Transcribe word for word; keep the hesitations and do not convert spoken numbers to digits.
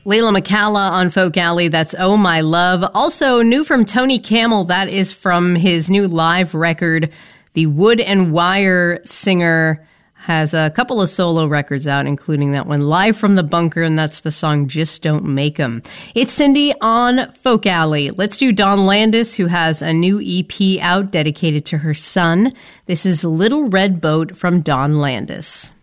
Layla McCalla on Folk Alley, that's Oh My Love. Also new from Tony Camel, that is from his new live record. The Wood and Wire singer has a couple of solo records out, including that one, Live from the Bunker, and that's the song Just Don't Make 'Em. It's Cindy on Folk Alley. Let's do Dawn Landis, who has a new E P out dedicated to her son. This is Little Red Boat from Dawn Landis.